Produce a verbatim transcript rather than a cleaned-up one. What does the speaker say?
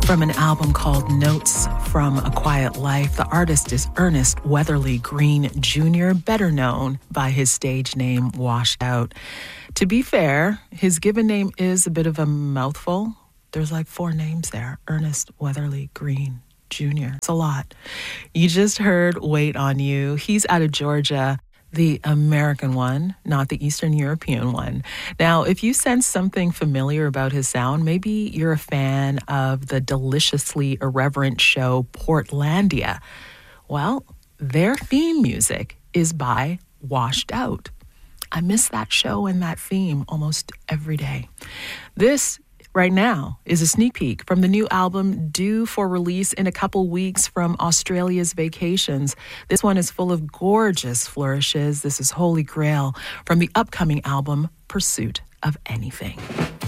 From an album called Notes from a Quiet Life, the artist is Ernest Weatherly Green Junior, better known by his stage name Washed Out. To be fair, his given name is a bit of a mouthful. There's like four names there. Ernest Weatherly Green Junior It's a lot. You just heard Wait on You. He's out of Georgia. The American one, not the Eastern European one. Now, if you sense something familiar about his sound, maybe you're a fan of the deliciously irreverent show Portlandia. Well, their theme music is by Washed Out. I miss that show and that theme almost every day. This right now is a sneak peek from the new album due for release in a couple weeks from Australia's Vacations. This one is full of gorgeous flourishes. This is Holy Grail from the upcoming album Pursuit of Anything.